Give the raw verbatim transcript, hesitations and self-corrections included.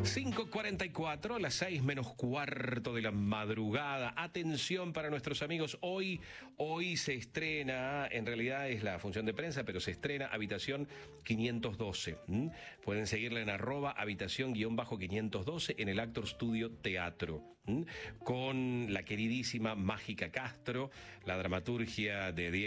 cinco cuarenta y cuatro, las seis menos cuarto de la madrugada. Atención para nuestros amigos, hoy, hoy se estrena, en realidad es la función de prensa, pero se estrena Habitación quinientos doce. ¿Mm? Pueden seguirla en arroba habitación guión bajo quinientos doce en el Actor Studio Teatro. ¿Mm? Con la queridísima Mágica Castro, la dramaturgia de Diego